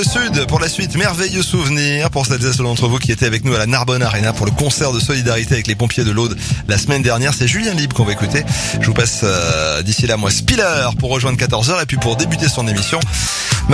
Sud pour la suite, merveilleux souvenir pour celles et ceux d'entre vous qui étaient avec nous à la Narbonne Arena pour le concert de solidarité avec les pompiers de l'Aude la semaine dernière. C'est Julien Libre qu'on va écouter. Je vous passe d'ici là moi Spiller pour rejoindre 14h et puis pour débuter son émission